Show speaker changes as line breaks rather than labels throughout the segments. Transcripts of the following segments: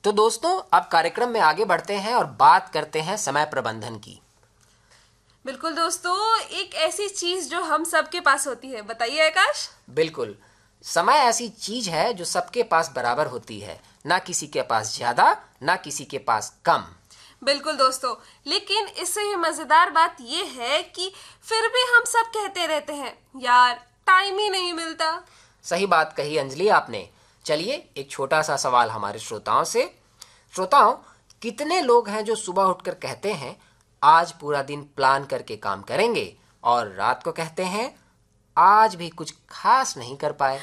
तो दोस्तों, अब कार्यक्रम में आगे बढ़ते हैं और बात करते हैं समय प्रबंधन की।
बिल्कुल दोस्तों, एक ऐसी चीज जो हम सबके पास होती है, बताइए आकाश।
बिल्कुल, समय ऐसी चीज है जो सबके पास बराबर होती है, ना किसी के पास ज्यादा ना किसी के पास कम।
बिल्कुल दोस्तों, लेकिन इससे भी मजेदार बात ये है कि फिर भी हम सब कहते रहते हैं, यार टाइम ही नहीं मिलता।
सही बात कही अंजलि आपने। चलिए, एक छोटा सा सवाल हमारे श्रोताओं से। श्रोताओं, कितने लोग हैं जो सुबह उठकर कहते हैं आज पूरा दिन प्लान करके काम करेंगे, और रात को कहते हैं आज भी कुछ खास नहीं कर पाए?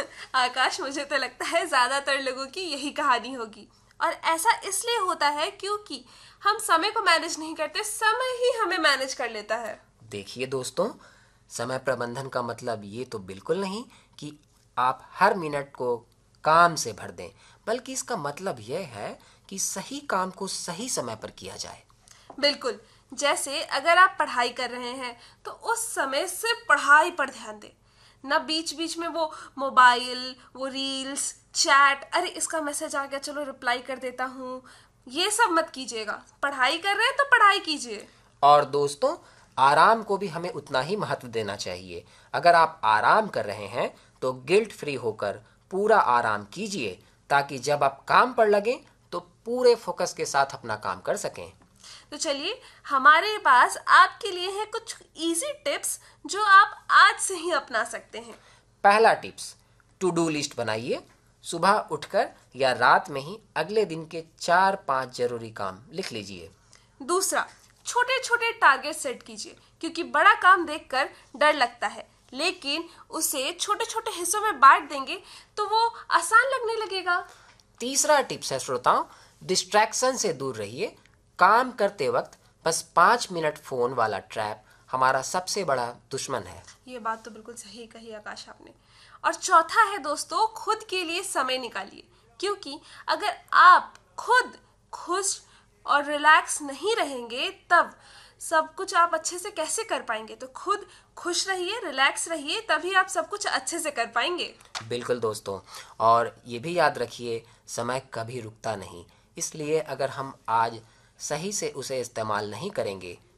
आकाश, मुझे तो लगता है ज्यादातर लोगों की यही कहानी होगी। और ऐसा इसलिए होता है क्योंकि हम समय को मैनेज नहीं करते, समय ही हमें मैनेज कर लेता है।
देखिए दोस्तों, समय प्रबंधन का मतलब ये तो बिल्कुल नहीं कि आप हर मिनट को काम से भर दें, बल्कि इसका मतलब यह है कि सही काम को सही समय पर किया जाए।
बिल्कुल, जैसे अगर आप पढ़ाई कर रहे हैं तो उस समय सिर्फ पढ़ाई पर ध्यान दें, ना बीच बीच में वो मोबाइल, वो रील्स, चैट, अरे इसका मैसेज आ गया चलो रिप्लाई कर देता हूँ, ये सब मत कीजिएगा। पढ़ाई कर रहे हैं तो पढ़ाई कीजिए।
और दोस्तों, आराम को भी हमें उतना ही महत्व देना चाहिए। अगर आप आराम कर रहे हैं तो गिल्ट फ्री होकर पूरा आराम कीजिए, ताकि जब आप काम पर लगें तो पूरे फोकस के साथ अपना काम कर सकें।
तो चलिए, हमारे पास आपके लिए है कुछ इजी टिप्स जो आप आज से ही अपना सकते हैं।
पहला टिप्स, टू डू लिस्ट बनाइए। सुबह उठकर या रात में ही अगले दिन के 4-5 जरूरी काम लिख लीजिए।
दूसरा, छोटे छोटे टारगेट सेट कीजिए, क्योंकि बड़ा काम देखकर डर लगता है, लेकिन उसे छोटे छोटे हिस्सों में बांट देंगे तो वो आसान लगने लगेगा।
तीसरा टिप्स है श्रोताओं, डिस्ट्रैक्शन से दूर रहिए। काम करते वक्त बस 5 मिनट फोन वाला ट्रैप हमारा सबसे बड़ा दुश्मन है।
ये बात तो बिल्कुल सही कही आकाश आपने। और चौथा है दोस्तों, खुद के लिए समय निकालिए, क्योंकि अगर आप खुद खुश और रिलैक्स नहीं रहेंगे तब सब कुछ आप अच्छे से कैसे कर पाएंगे। तो खुद खुश रहिए, रिलैक्स रहिए, तभी आप सब कुछ अच्छे से कर पाएंगे।
बिल्कुल दोस्तों, और ये भी याद रखिए, समय कभी रुकता नहीं। इसलिए अगर हम आज सही से उसे इस्तेमाल नहीं करेंगे